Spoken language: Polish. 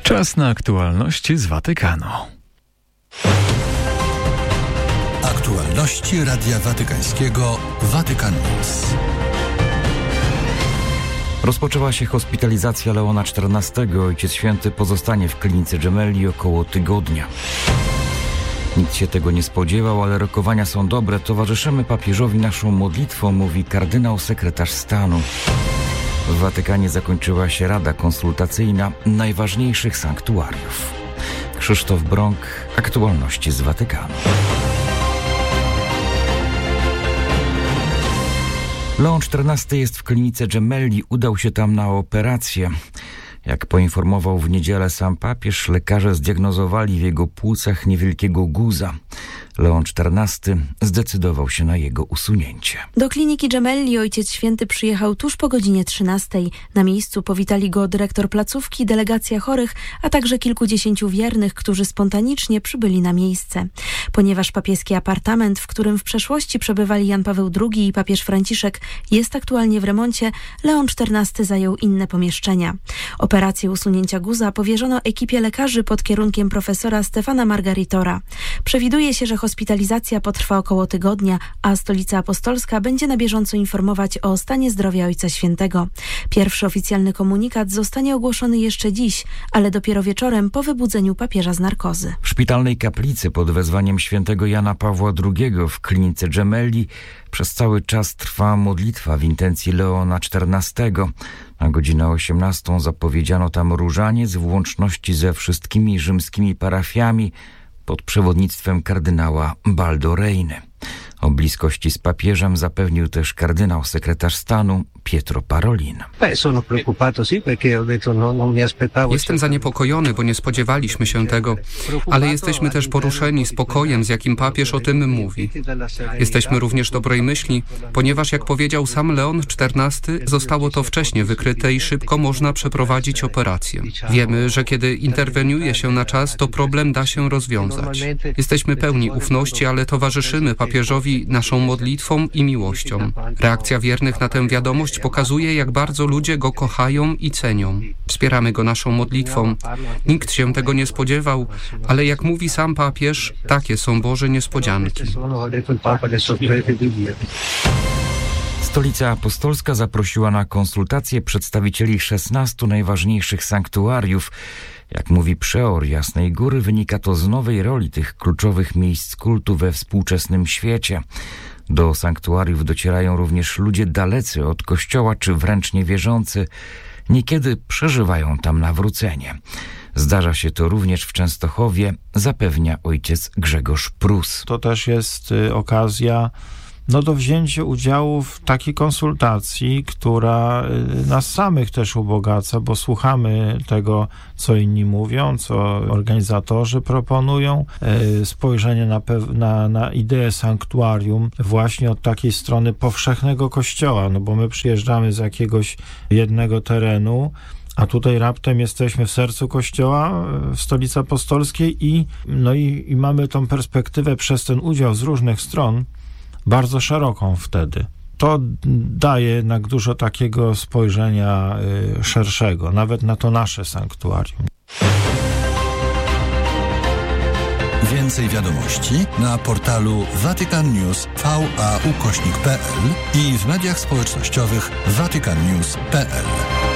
Czas na aktualności z Watykanu. Aktualności Radia Watykańskiego Vatican News. Rozpoczęła się hospitalizacja Leona XIV. Ojciec Święty pozostanie w klinice Gemelli około tygodnia. Nikt się tego nie spodziewał, ale rokowania są dobre. Towarzyszymy papieżowi naszą modlitwą, mówi kardynał sekretarz stanu. W Watykanie zakończyła się rada konsultacyjna najważniejszych sanktuariów. Krzysztof Brąk, aktualności z Watykanu. Leon XIV jest w klinice Gemelli, udał się tam na operację. Jak poinformował w niedzielę sam papież, lekarze zdiagnozowali w jego płucach niewielkiego guza. Leon XIV zdecydował się na jego usunięcie. Do kliniki Gemelli Ojciec Święty przyjechał tuż po godzinie 13. Na miejscu powitali go dyrektor placówki, delegacja chorych, a także kilkudziesięciu wiernych, którzy spontanicznie przybyli na miejsce. Ponieważ papieski apartament, w którym w przeszłości przebywali Jan Paweł II i papież Franciszek, jest aktualnie w remoncie, Leon XIV zajął inne pomieszczenia. Operację usunięcia guza powierzono ekipie lekarzy pod kierunkiem profesora Stefana Margaritora. Przewiduje się, że hospitalizacja potrwa około tygodnia, a Stolica Apostolska będzie na bieżąco informować o stanie zdrowia Ojca Świętego. Pierwszy oficjalny komunikat zostanie ogłoszony jeszcze dziś, ale dopiero wieczorem po wybudzeniu papieża z narkozy. W szpitalnej kaplicy pod wezwaniem świętego Jana Pawła II w klinice Gemelli przez cały czas trwa modlitwa w intencji Leona XIV. Na godzinę 18 zapowiedziano tam różaniec w łączności ze wszystkimi rzymskimi parafiami pod przewodnictwem kardynała Baldo Reiny. O bliskości z papieżem zapewnił też kardynał sekretarz stanu Pietro Parolin. Jestem zaniepokojony, bo nie spodziewaliśmy się tego, ale jesteśmy też poruszeni spokojem, z jakim papież o tym mówi. Jesteśmy również dobrej myśli, ponieważ jak powiedział sam Leon XIV, zostało to wcześnie wykryte i szybko można przeprowadzić operację. Wiemy, że kiedy interweniuje się na czas, to problem da się rozwiązać. Jesteśmy pełni ufności, ale towarzyszymy papieżowi naszą modlitwą i miłością. Reakcja wiernych na tę wiadomość pokazuje, jak bardzo ludzie go kochają i cenią. Wspieramy go naszą modlitwą. Nikt się tego nie spodziewał, ale jak mówi sam papież, takie są Boże niespodzianki. Stolica Apostolska zaprosiła na konsultacje przedstawicieli 16 najważniejszych sanktuariów. Jak mówi przeor Jasnej Góry, wynika to z nowej roli tych kluczowych miejsc kultu we współczesnym świecie. Do sanktuariów docierają również ludzie dalecy od kościoła czy wręcz niewierzący. Niekiedy przeżywają tam nawrócenie. Zdarza się to również w Częstochowie, zapewnia ojciec Grzegorz Prus. To też jest okazja do wzięcia udziału w takiej konsultacji, która nas samych też ubogaca, bo słuchamy tego, co inni mówią, co organizatorzy proponują, spojrzenie na ideę sanktuarium właśnie od takiej strony powszechnego kościoła, bo my przyjeżdżamy z jakiegoś jednego terenu, a tutaj raptem jesteśmy w sercu Kościoła, w Stolicy Apostolskiej i mamy tą perspektywę przez ten udział z różnych stron bardzo szeroką wtedy. To daje jednak dużo takiego spojrzenia szerszego, nawet na to nasze sanktuarium. Więcej wiadomości na portalu vaticannews.va/pl i w mediach społecznościowych vaticannews.pl.